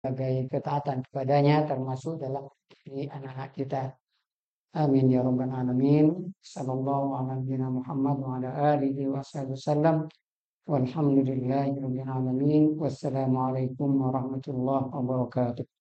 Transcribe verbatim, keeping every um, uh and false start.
sebagai ketaatan kepadanya, termasuk dalam diri anak-anak kita. Amin ya rabbal alamin. Sallallahu ala nabiyyina Muhammad wa ala alihi wa sahbihi wasallam. Walhamdulillahi rabbil alamin. Wassalamualaikum warahmatullahi wabarakatuh.